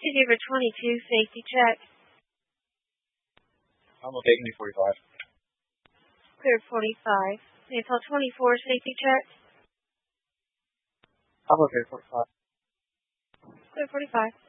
Zebra 22, safety check. I'm okay, give me 45. Clear 45. Mayflower 24, safety check. I'm okay, 45. Clear 45.